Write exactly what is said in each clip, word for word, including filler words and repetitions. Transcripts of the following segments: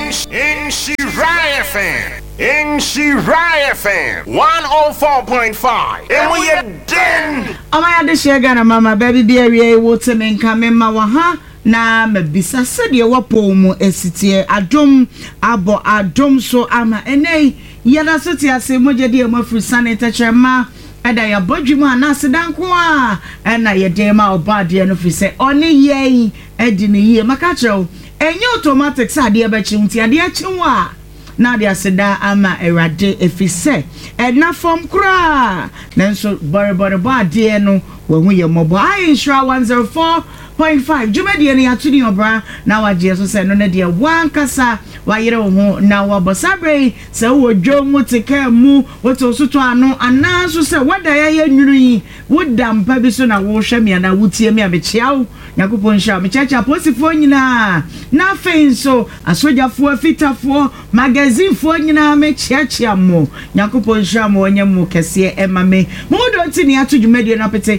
in Shirai F M. In Shirai F M one oh four point five. And we are den. Amaya de share mama baby be area water men come ma wa ha na mabisa said ye wapo mu esitie adom abo adom so ama enei yada so ti ase moje de ma fru sanita chema eda ya bodwuma anasedanko a ena ye de ma obade no fi se oni ye edi ne ye maka chew enye automatic sa de be chimti ade achiwa na de aseda ama erade efise ena fom kra nanso bore bore ba ade no wo hu ye mobo ai insura one oh four point five jumadi ene atuni obra na waje so se no na de wan kasa wayere wo na wabosabre se wo dwomu teka mu woto soto ano ananso se wada ya nwuri wodam pa bi so na wo hwe me na wotie me abechiawo yakopon sha me chacha posifo nyina na fenso asojafo afitafo magazine fo nyina me chiachia mo yakopon sha mo onye mo kese emame mo do ntini ato jumadi na pete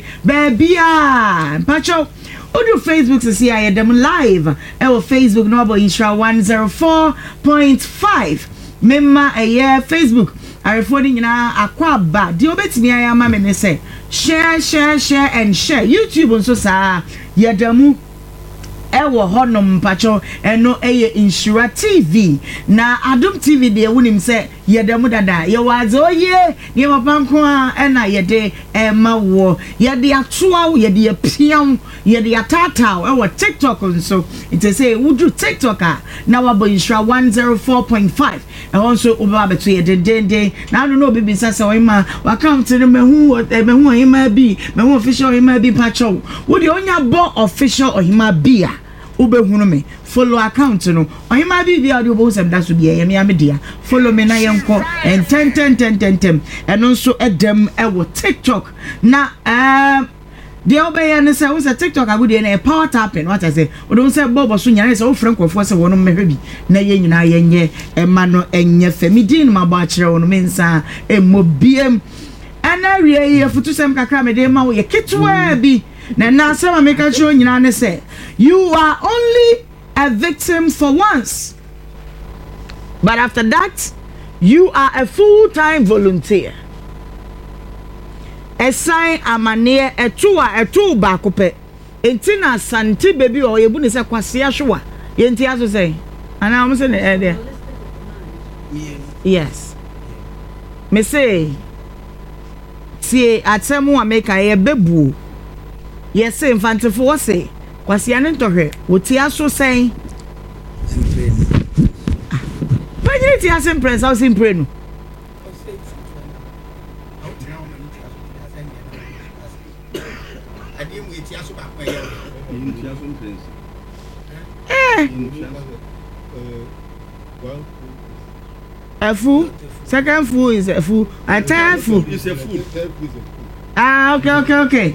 babia pacho Odu Facebook to see I them live. Our Facebook number is one oh four point five. Memma a year Facebook. I referring na akwaba. Di obetimi ayama me say share share share and share. YouTube also sa yadamu ewo honom pacho eno eye Insura T V na Adom T V de wonim se yedemu dada ye waze oye ye papanko a ena yede e mawo yede atoa yede piam yede atata ewo TikTok nso it say wudu TikTok a na wabo Insura one oh four point five e also oba beto yede dende na no no bibi sasa we ma account no mehu mehu hima bi mehu official hima bi pacho wudi onya bo official ohima bia ubehunu me follow account no ohima bi bi audio bo sem da so bi e me amedia follow me na yenko and ten ten ten ten ten eno so edem e wo TikTok na um de obey ne say wo say TikTok agudi na e power tapping what I say we don't say bobo so nyane say wo franco fo say wono mehwe bi na ye nyina ye nye e ma no enye famidin ma ba kire wono mensa e mobiem ana wie ye futu sem kakra me de ma wo ye ketwa bi na na sama make sure nyina ne say you are only a victim for once, but after that you are a full-time volunteer. A sign amane a tour a two bakope entina santi baby or ye buni se kwase ahwa ye nti aso say ana am say eh there yes me say tie atemu ameka ye bebu ye say infantefo say kwase ane ntohwe woti aso say Pagini ti aso impress how simple no Eh. A fool. Second fool is a fool. A third fool is a fool. Ah, okay, okay, okay.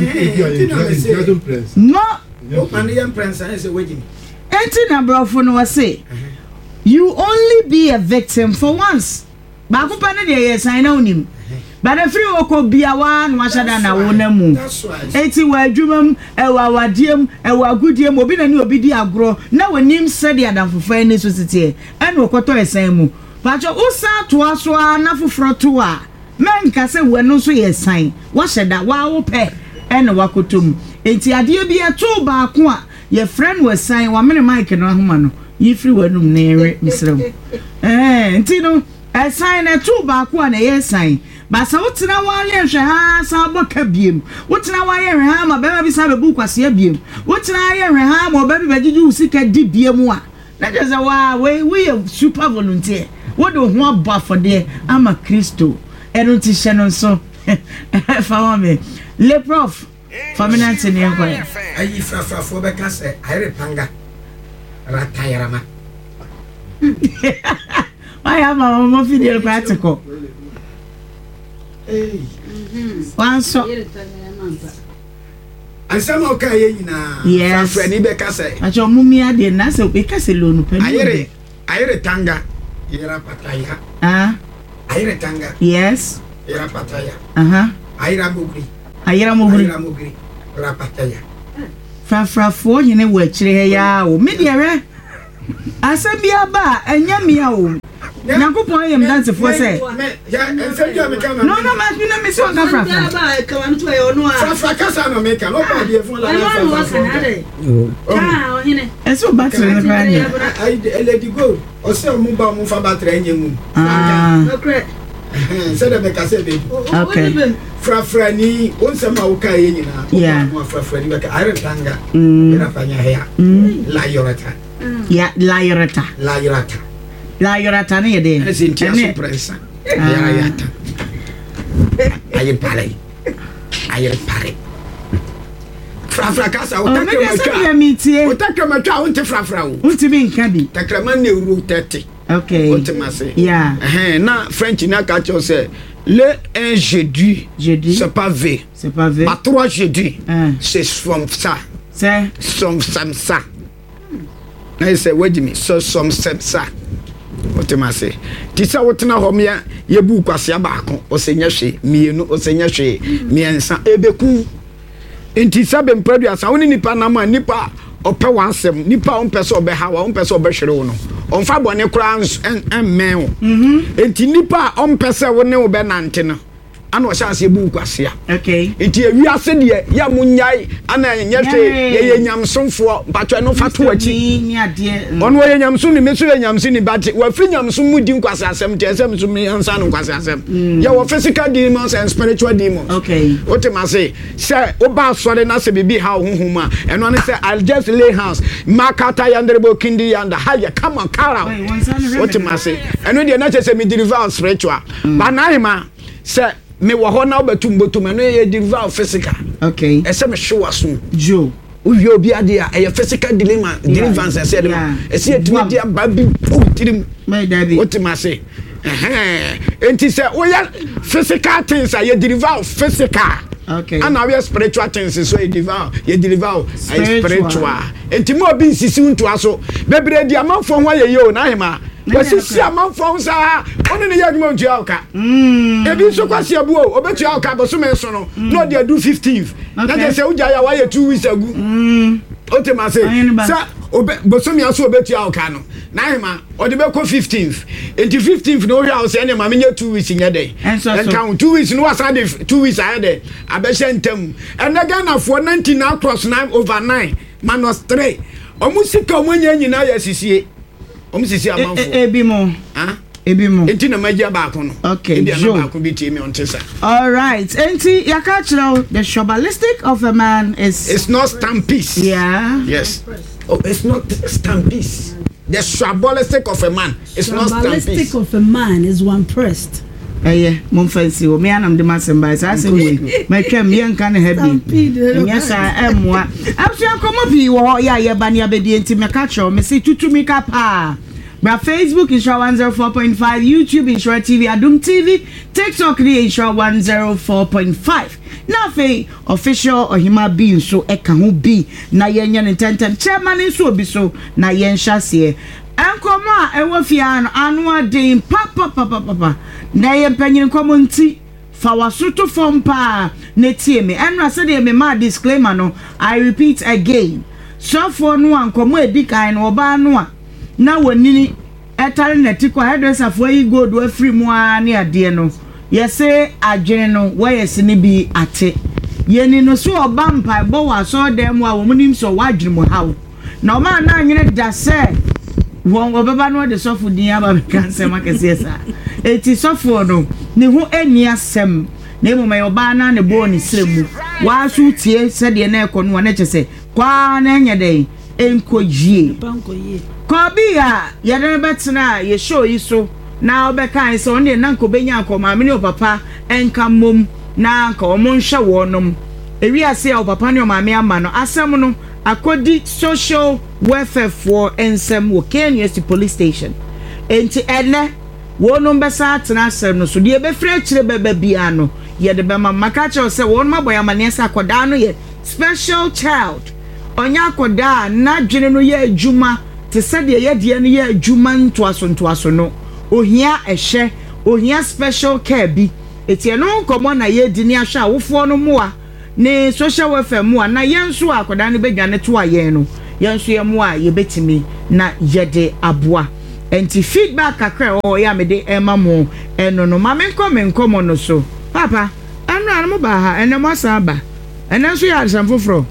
No. Open prince is a wedding. Enti bro for no say. You only be a victim for once. Ba ko pa ne de yes I know him. But the free oko bia wan washada na wonamu. Enti wa adwumam e wa wadiem e wa agudiem obi na ni obi di agro na wanim sede adamfofo ni society e na okoto esan mu. Pacho usa to aso na foforo to a men ka se wenu so yesan washada wa wo pe e na wakotom. Enti ade bia to ba ko a ye friend we san wa mene mic no ahoma no yi free wenum na ere misrem. Eh enti no esan na to ba ko a na yesan basa wotina wa ye hwe ha sa boka biem wotina wa ye hwe ha ma beba bi sa bebu kwase biem wotina ye hwe ha ma oba bi bagiju usika di biem a na just wa we we super volunteer what do ho aba for there ama Kristo eno ti hye no so fa me le prof faminante ne enko ayi fra fra fo be ka se ayre panga ratayarama why am I mo fidel practical one so ansama okaye nyina fra ni be ka say acho mumi ade na se be ka se lonu pe ayre ayre tanga yera pataya ah ayre tanga yes yera pataya aha ayra mogri ayra mogri ayra mogri ra pataya fra fra fo nyine wo akire he ya wo me de re Asabia ba enya mia o. Nyankopon yem dance for say. No no ma bi na me so ka fra fra. Ba ka wan to e ono a. Fra fra ka sa no me ka no ba bi e fun la na fra. Ah o hine. Eso battery na pra nya. Ai lady go. O se mu ba mu fa battery nya mu. Ah. Okay. Se de me ka se be. Okay. Fra fra ni on se ma o ka ye nyina. Yeah. Fra fra ni ba ka are tanga. Era panya hea. La yorata. Ya la yorata. La yorata. La yorata ne yede. Esintia so prensa. Ya yata. Aye pare. Aye pare. Fra fra kasa o takra matwa. O takra matwa o nte fra fra o. Unti bi nka bi. Takra man na uru thirty. Okay. O te mase. Yeah. Eh na French na ka cho say le un jeudi. Jeudi. C'est pas V. C'est pas V. Pas trois jeudi. Hein. C'est from ça. C'est Som sam ça. Na say wait me. So som sam ça. O te mase. Ti sa wo tena hom ya ye bu kwase abaako. O se nya hwe, mienu o se nya hwe, miensa ebeku. Enti sabe mpradu asa woni nipa na ma nipa ope wansem nipa on pese obeha wa on pese obehwere wo no on fa bone kura en en men wo mhm enti nipa on pese wo ne wo be nante no ana o chance ebu kwase a okay enti ewi ase de ya munyai ana nyehwe ye ye nyamsomfo patwa no fato achi ni ade on wo ye nyamsom ni meso ye nyamsom ni bati wa fi nyamsom mu di kwase asem te asem so mi ansa no kwase asem ya wo physical demons and spiritual demons okay what am I say say oba sore na se bibi ha honhom a eno ne say I'll just lay hands makata yandrebo kindi yanda haya come on kara what am I say eno de na say me deliver spiritual but na hima say me wo ho na obetum botum eno ye deliver physical okay e say me hwe waso jo uvi obi ade a e physical deliverance deliverance e say dem e say etimi dia ba bi putirim my daddy what am I say eh enti say we physical things are you deliver physical okay and now we spiritual things so you deliver you deliver spiritual enti mo bi nsisi unto aso bebre di amanfo ho ye yo na hema wasisi amanfo sa onu ne yaduma untua oka mm ebi so kwase abu o obetua oka boso me so no no dey do fifteenth na dey say uja ya wa ye two weeks ago mm o te ma say sa obe boso me aso obetua oka no na hema o de be ko fifteenth enti fifteenth no hwa o say ne ma me nya two weeks nya dey and count two weeks no wasa dey two weeks ahead dey abehye ntam and na Ghana for ninety na cross nine over nine minus three omusika omunya nyina ya sisie omusisi amanfo ebi mo ah ebi mo enti na magia ba ko no okay ebi na ba ko bi tie me ontesa all right enti yaka chiro the shobalistic of a man is it's not stampies yeah yes oh it's not stampies the shobalistic of a man is not stampies shobalistic of a man is one pressed eh mon fancy o me anam de masem ba sa asem we ma twam ye nka ne ha bi nya sa emwa afia komo bi wo ya ye ba ne abedi enti me ka chiro me se tutumi ka pa bra Facebook is one oh four point five, YouTube is T V, Adum T V, TikTok is one oh four point five. Na fe official ohima bi so eka ho bi na yenya ne tentem chairman so obi so na yen hyase enkomo a ewo fia no anu adin papa papa papa na ye panyin komo nti fa wasoto fom pa na tie me enra se de me ma disclaimer no I repeat again so for no ankomo edi kan no oba no a na wonini etare netiko hairdresser for yi gold wa free mu ani ade no yese adwene no wayese ni bi ate yeni no so oba mpa bo wa so dem a wo munim so wadwene mu hawo na o ma na anyene da se won obeba no de sofo din aba me kan se makese sa eti sofo no ne ho eni asem na emu me oba na ne bo ni sremu wa so tie se de na ekono na chese kwa na enye den enkoyie Kobia yadene betena ye show yi so na obeka so ne na nkobenya akoma me ne papa enka mom na nka omo nhwe wonom ewi ase a papa ne o maame ama no asem no akodi social welfare for ensem wo Kenya City police station enti ene wonom besa atena asem no so de be frɛ kire beba bia no ye de be mama ka che se wonom aboya mane sa akoda no ye special child onya akoda na dwene no ye adwuma te said ye ye no ye adwuma ntoaso ntoaso no ohia ehye ohia special care bi etie no komo na ye di ni ahwe awofo no moa ne social welfare moa na ye nso akoda no bedwane to aye no yɛnso yɛ mo a yɛbɛtumi na yɛde aboa enti feedback kakra o ya me de ema mo eno no ma me nkɔ me nkɔ mo no so papa eno an mo ba ha eno mo san ba eno so ya asam foforo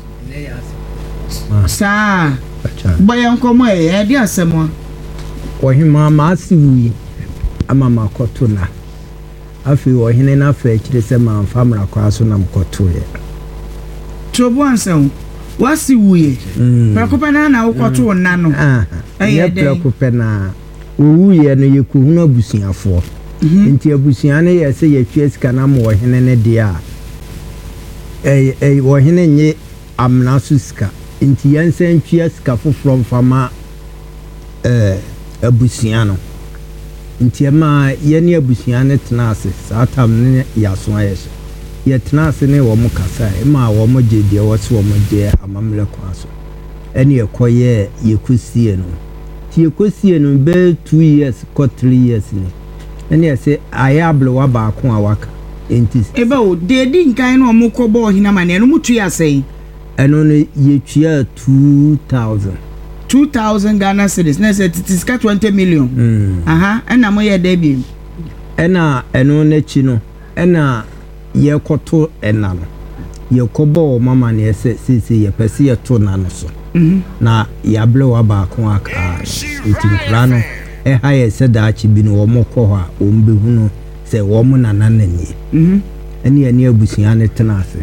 sa ba yan nkɔ mo e de asam o ohima ma asiwi ama makoto na afi ohine na fa akire se ma mfa mra kwa so na mkoto ye trobo ansem wasi wuye prakopa na na ukoto na no ah ye prakopa na wuye no ye kuhunu abusuafo nti abusuan ne ye se ye twa sika na mo ohene ne dia eh eh ohene nye amna so sika nti yansen twa sika foforo mfama eh abusuan no nti ma ye ne abusuan ne tenase satam ne yaso ayeso ye tenase ne wo mo kasa e ma wo mo je de wo se wo mo je amamle kwa so ene ye koye ye kusie no ti ye kusie no be two years ko three years ni ene ye se ayable wa ba ko awaka enti ebe o de di nkan no mo ko bo hina ma ne no mutu ya sei eno no ye tua two thousand two thousand Ghana cedis na se tiska twenty million mm. aha ena mo ye da bi ena eno na chi no ena ye koto ena no ye kobo mama ne se se ye pese ye to na no so mhm na ya ble wa ba ko aka itimkra no e ha ye se da chi bi no wo mokọ ha o mbe hunu se wo mo na na nani mhm ene ye ne abusia ne tenase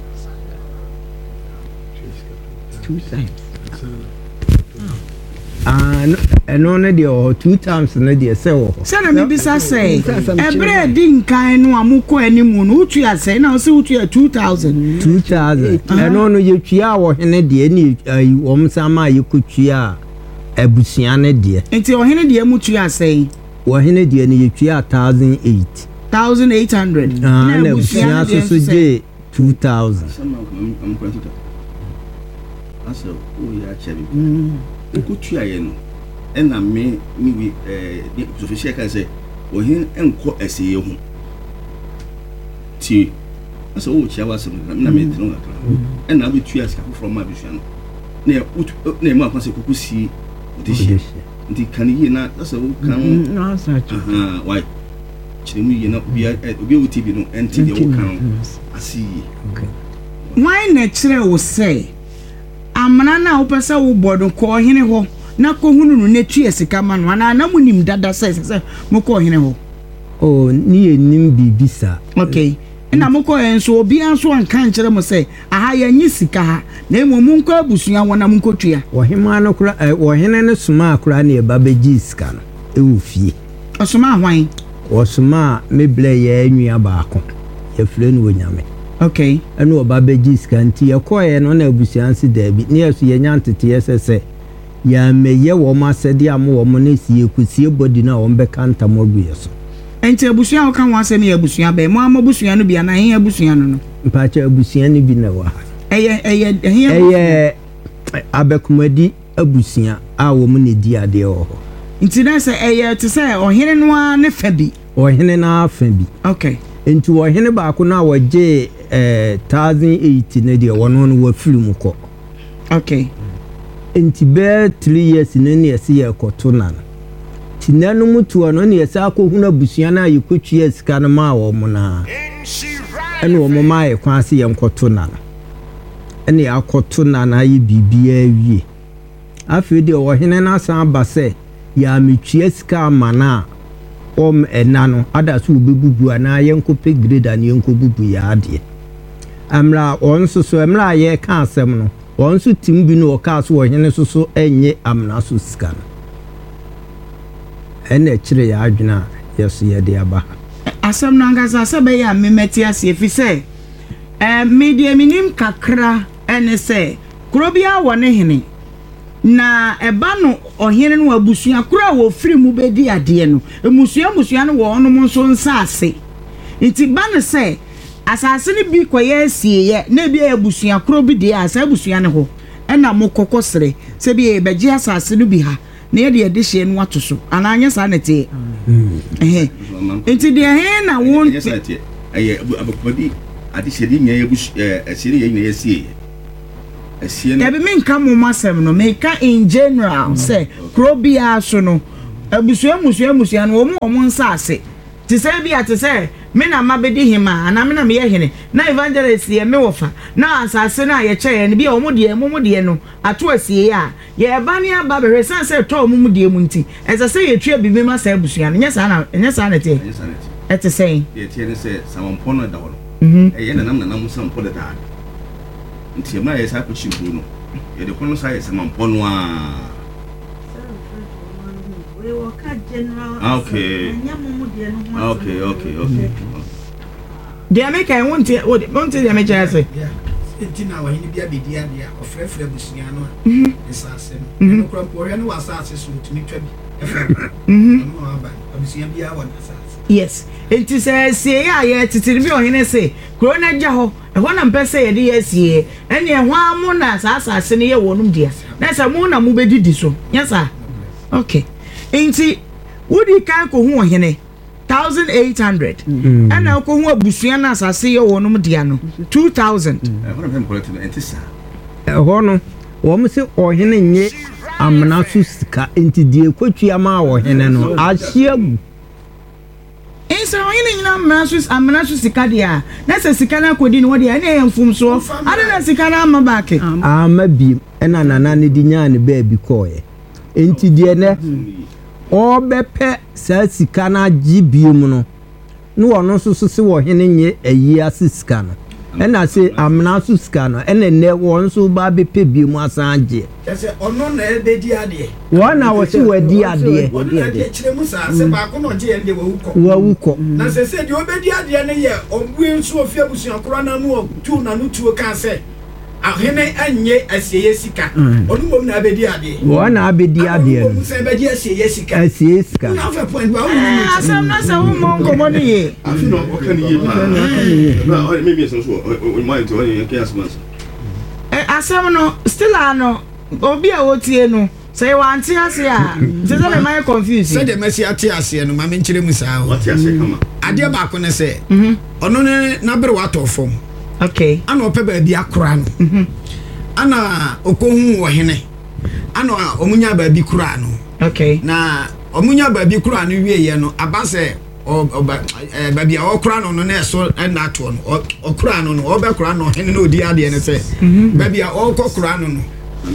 two times ah eno ne de o two times ne de se wo sana me bisa say ebre di nkan no amukọ animu no utu ya say na o se utu ya two thousand two thousand eno no ye twia wo hene de ni wo msama ye kutwia abusia ne de enti o hene de mutu ya say wo hene de ni ye twia one thousand eight thousand eight hundred ah na abusia so so je two thousand asa o ya chebe okutu aye no ena me mi wi eh official kan say ohin enko eseye hu ti asa o chia wasem na me tino akra ena bi tu aska from ma bi hwa no na na ma kwase kokusi odihye nti kan yi na asa o kan no asa chu aha why chiremu yi na obi obi o T V no enti de o kan asi why na chire o say amana na wo pese wo bodo ko hene ho na ko hunu no na tue sika ma no na na munim dada se se mo ko hene ho oh ni enim bibisa okay na mo ko enso obi anso an kan kire mo se aha ya nyi sika ha na emo mu nko abusua wona mo nko tua wo hema no kura wo hene ne suma akura na e babeji sika no e wo fie osuma hwan wo suma meble ya anua baako ya fire no nyame okay eno oba beji sika nti ye koye no na abusuansi dabi ne yeso ye nyantete yesese ya meye wo ma sede am wo mo na sie kusie body na wo be kanta mo gu yeso enti abusua wo kan wasem ye abusua be mo amabusua no bia na hen abusua no no mpacha abusua ni bi na wa eye eye hen eye abekumadi abusua a wo mo ne di ade wo nti na se eye te se ohene no a ne fa bi ohene na afa bi okay enti ohene ba ko na waje eh one thousand eight ne de wono no wa film ko okay enti be three years ne ne ese ye koto na tinanu mutu no ne ese akohuna abusua na yekotwa sika no ma wo mo na ene wo mo ma ye kwa se ye nkoto na ene akoto na na ye bibia wie afi de ohene na san ba se ya metwa sika amana om enano ada so bebubu ana yenkope grade an yenkobubu ya ade amra onso so amra ye ka asem no onso timbi no ka so ohene so so enye amna so sika no ene kire ya adwena yeso ye de aba asem no ngasa sebe ya memeti ase efise eh media minim kakra ene se krobia wone hene na eba no ohene no abusua kura wo firi mu bedi ade no emusua musua no wo no nso nsase nti ba ne se asase ne bi koye asie ye na bi abusua kura bi de asa abusua ne ho ena mo kokosere se bi e beje asase no bi ha na ye de de hye no atoso ananya sa na te eh nti de he na wo aye abakubadi ade hye de nya ye busu eh asiri ye nya ye sie asie no Debi me nka mo masem no me ka in general say krobia so no abusua musua musua no omo omo nsa ase ti say bia ti say me na mabedi hima ana me na me ye hene na evangelist ye me wofa na asase na ye che ne bia omo de omo de no ato asie ya ye ba ne aba be resan say to omo de mu nti esa say ye twa bibi ma say abusua no nya sa na nya sa na te et say ye tie ne say samampo no da wo mhm e ye na nam na nam sampo da da nti ma ye sa ko chimpo no ye de kono sa ye samampo no a we work at general. Okay. Okay, okay, okay. They make I want to want to make I say. Yeah. Enti na wa hini bia bedia dia ofrefre busunya no a esase no no kram ko hwe no wasase so tumi twa bi efra mhm no aba abusunya bia wa asase yes enti say say ya ye titiri bi ohene say corona gya ho e ho na mpese ye de yasie ene e ho amu na asase ne ye wonum dia na say mu na mu bedidi so yes sir okay enti wudi kan ko hu ohene eighteen hundred ana ko hu abusua na asase ye wonum dia no two thousand e ho na pem collect enti sa e ho no wo mo se ohene nye amna so sika enti die kwatua ma ohene no ahyiagu Insa oyine nyina amnasus amnasus sika dia na se sika na kodi ni wodi na ye mfum so ade na sika na ama baake ama bi ena nana ne di nya ne ba bi koye enti die ne obepe sa sika na gibiem no no wono so so se wo hene nye ayi asisika no ena se amnasus sika no ena ne won so ba be pe bi mu asanje ese ono na ebe di ade wona wo se wadi ade wadi ade kire mu sa se ba ko no je ende wa wuko wa wuko na se se di obedi ade ne ye obu nso ofia busu akoro na nu tu na nu tu kan se ahene anye asiye sika onu mom na abedi ade wona abedi ade onu se abedi asiye sika asiye sika na fa point ba asam na se wo mo nkomo ne ye afi no o kan ye pa na o me me so so o mo into o ye ke asmas eh asam no still ano obi a wotie no say wanti ase a se se le my confuse se de mesi ate ase no ma me nkire mu saa what ase kama ade ba ko ne se ono ne na bere wa to fom okay ana ope ba bi akora no mhm ana okohu wo hene ana omunya ba bi kura no okay na omunya ba bi kura no wie ye no abase oba ba bi okura no no na so na to no okura no no oba kura no hene no odi ade ne se ba bi okokura no no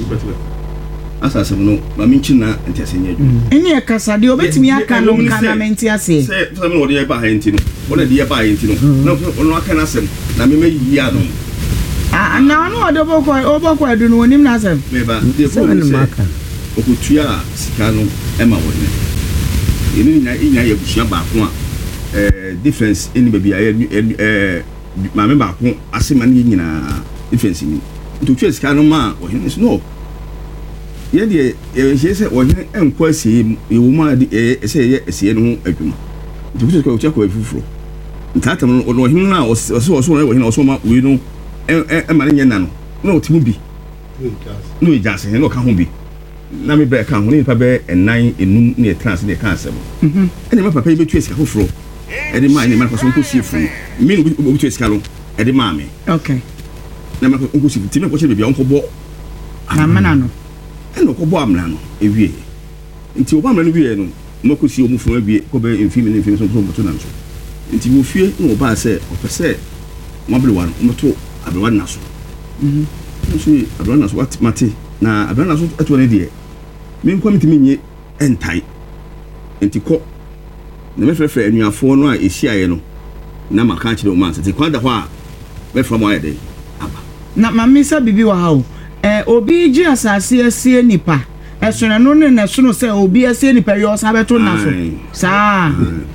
asase no ma minchi na ntese nya adwuma eni e kasa de obetimi aka no kana menti ase se se me no de ba ha enti no wona de ba ha enti no na ono aka na asem na me me yi ado ah na no odo boko oboko adu no onim na asem me ba de ko ni maka okutua sika no e ma wo ne eni nya nya ye busua ba ko a eh difference eni ba bia eh ma me ba ko asema ne nyina difference ni ntotua sika no ma wo hene no ye de ye se wo hene enko asie e wo ma de e se ye asie no adwuma ntotua ko utia ko afufuro ntatam no wo hene na o so so wo hene o so ma we no e ma ne na no na otimu bi no e jase no ka ho bi na me bre ka ho ne pa be enan enum ne trans ne ka asem mhm ene ma papa yi betu esika fufuro e de ma ne ma ko so ko sie fu me no betu esika no e de ma me okay na ma ko ko sie ti me ko che be onko bo na mana no eno ko bo amna no ewie nti obo amna no wie no no ko sie omu fu ewie ko be enfimi ne enfimi so so to na so nti wo fie no ba se o pese mo bre wan mo to abewa na so mhm so abewa na so wat mate na abewa na so eto ne de me nko mitimi nye entai enti ko na me frefre anuafo no a ehia no na maka kire o man se kwanda ho a be from why dey aba na mamisa bibi wa ha o eh obi ji asase asie nipa esona no ne na so no se obi asie nipa yo sa beto na so sa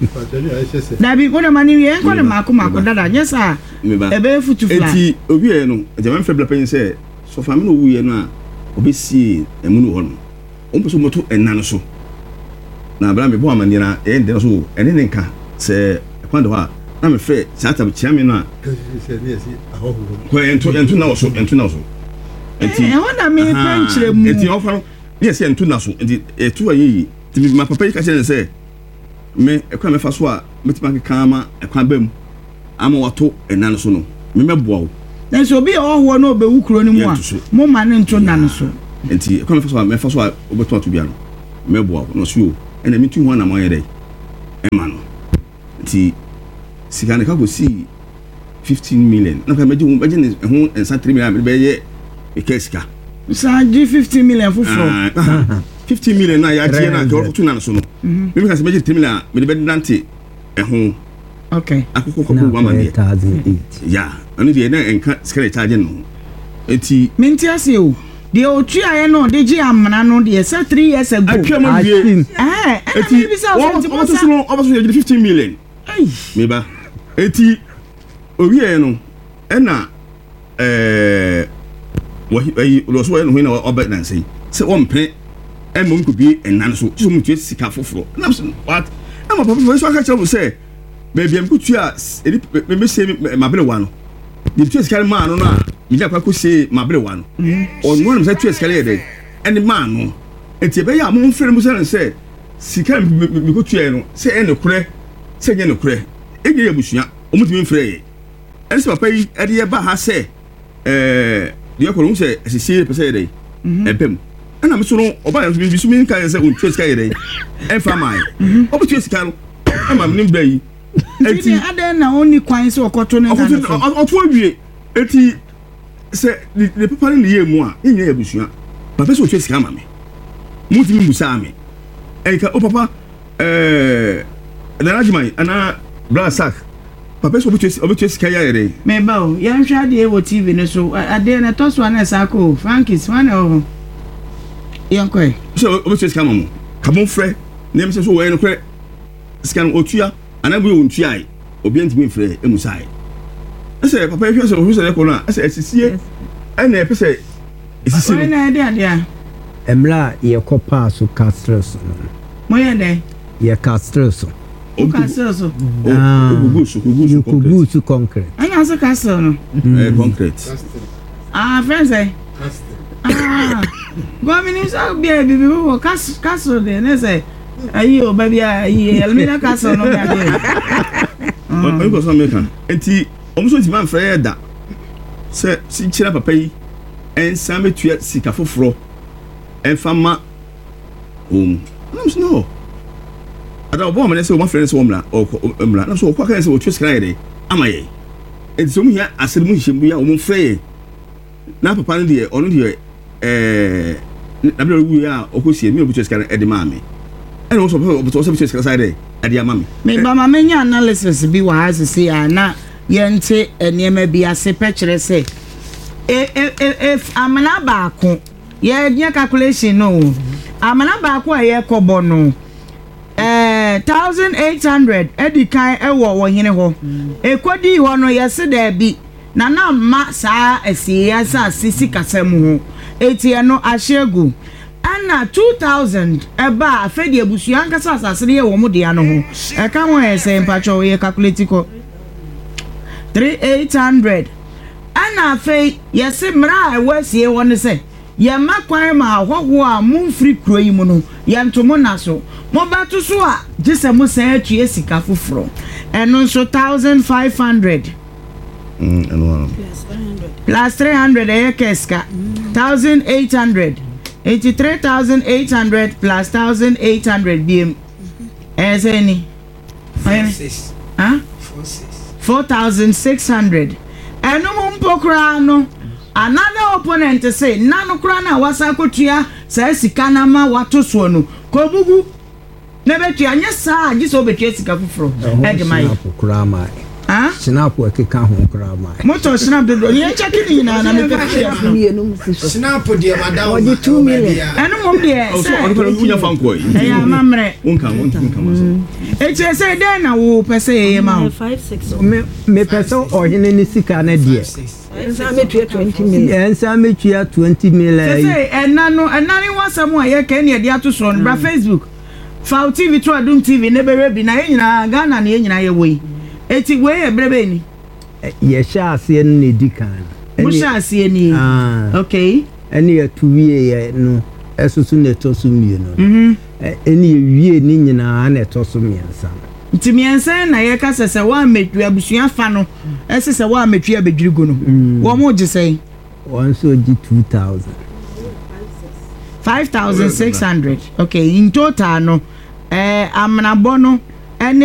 na bi wona mani wi enko ne mako mako dada nyesa e be futu fla enti obi e no jama fe bla pen se so fa me no wuye no a obi sie emu no ho no o mpo so moto enna so na bra me bo amani na e ndɛ so ene ne nka se kwanda ho a na me fe sata chia me no a ko ento ento na so ento na so enti e wona me penchire mu enti ofa no yes ento na so enti etu ayi ti ma papa yi ka che se me e kwa me fa so a metima ka ma e kwa bam ama wato enna so no me meboa wo na so bi o ho no be wukuro ni mu a mo ma ne nto na no so enti come first me first one obeto to bia no mebo no so ena mi tu ho na mo yede e ma no enti sika ne ka go si fifteen million na ka meje ho meje ne ho ensa three million be ye e kesika sa gi fifteen million fufuro fifteen million na ya tie na ko tu na so no me ka se meje three million me be dante e ho okay akoko ko wa ma ne ya ani de na enka sika charge no enti menti ase o de o tu aye no de gi amana no de say three years ago atwa wie eh enti bi sa so o so no o so de fifteen million ai me ba enti owie no ena eh wahi lo so eno hina oba na sei se o mpe e mo nko bi enan so so mu tu sika foforo na so what na ma papa so aka chero say baby am kutu a me me say ma bele wa no di tu sika ma no na mi da kwa ko say ma bele wa no o no na say tu sika le de eni ma no enti be ya mo mfere mu say say sika me kutu e no say ene kure say nye ne kure e ge yabusua o mu timi mfere ye eni papa yi e de ba ha say eh de ko no say sisi pe say de e pem ana me so no oba ya bi so mi kan say o tu sika ye de e fa mai o bu tu sika no e ma me nimba yi enti ade na oni kwan se okoto ne na no oto awie enti se le papa ne ye mu a enya ya busua papa so twesi kama me muti mi busa me enka o papa eh na najimai ana bra sak papa so obetwesi obetwesi kaya yere me ba o ya nhwa de e wo T V ne so ade na to so na sako Frankis wane o yankoi so obetwesi kama mo kabon frɛ na me se so wo eno kre scan otua anabu yo ntua ai obi antimi frɛ emusai ese papa ehwe so ohwe so ko na ese esisie ana e pese esisi o na ade ade a emla ye kopa so castres mo ye de ye castres o castle so ah gugu so gugu so gugu so concrete anya so castle no eh concrete ah friends eh ah go mi ni so bia bibi wo castle de ne say ayi o baby ayi elmina castle no ga de ah ko so mekan enti omo so ti man frɛ da se si kira papa yi ensa metua sika foforo enfa ma um no ada obo ma ne se o ma frɛ ne se o mla o mla na so o kwa kan se o twa sika yede amaye enti so mu hia asere mu hihembu ya o mo frɛ ye na papa no de ono de eh na bla wu ya o ko sie mi o twa sika e de ma me ene o so o so twa sika side e de ama me me ba ma menya analysis bi wa ha se ya na yente enema bi ase pekere se e e amana baako ye nya calculation no amana baako a ye kobo no eh eighteen hundred edikan e wo wo hene ho ekodi ho no ye se da bi na na ma saa asiya sa sisi kasam ho etie no ahyegu ana two thousand eba afedi abusuan kasa asasere ye wo mo de ano ho e ka ho e se mpacho ye calculate ko eighteen hundred ana fe yesi mra ewasie won se ye makwan ma ahwoho a mumfri kuro yi mu no ye ntomo na so mo bato so a gese mo san atue sika foforo eno so fifteen hundred mm eno plus three hundred e keska eighteen hundred eighty-three thousand eight hundred plus eighteen hundred bm as any huh four thousand six hundred eno mo mpokra no another opponent say nanu kra na wasa kotua sa sika na ma wato so no kobugu na betua nya sa agi so betua sika foforo e de mai kra mai ah snap e keka ho kra mai moto snap de ye check ni na na me pekia snap de madam o two million eno mom de o so on ko unya fanko yi e ya mamre unka unka unka e che say den na wo pese ye ma five six me me pese o hene ni sika na de ensa metua twenty million ensa metua twenty million say enano enani wasam a ye ka ne de ato so no bra Facebook F T V to Adum T V ne be rebi na nyina Ghana na nyina ye woi eti we e brebe ni ye sha ase ne dikan mo sha ase ni ah okay eni ya tuwie ye no esusu ne to so mie no mhm eni wie ni nyina na to so miensa nti miensa na ye ka sese wa metu abusua fa no ese se wa metu abedwirigo no wo mo je sei one so ji two thousand five thousand six hundred okay in total no eh amnabo no